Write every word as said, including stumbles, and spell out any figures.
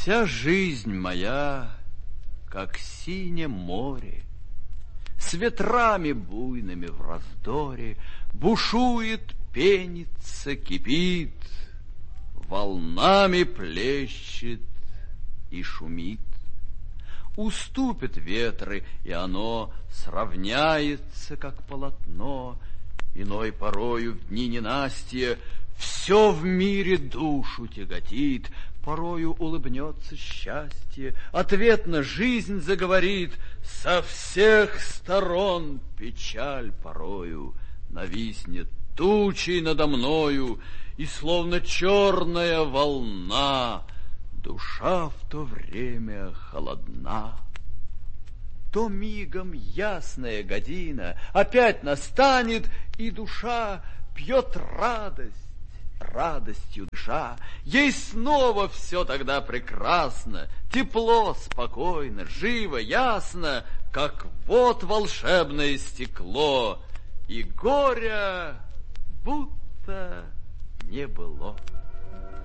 Вся жизнь моя, как синее море, с ветрами буйными в раздоре, бушует, пенится, кипит, волнами плещет и шумит. Уступят ветры, и оно сравняется, как полотно. Иной порою в дни ненастья все в мире душу тяготит, порою улыбнется счастье, ответно жизнь заговорит, со всех сторон печаль порою нависнет тучей надо мною, и словно черная волна душа в то время холодна. То мигом ясная година опять настанет, и душа пьет радость, радостью дыша. Ей снова все тогда прекрасно, тепло, спокойно, живо, ясно, как вот волшебное стекло, и горя будто не было.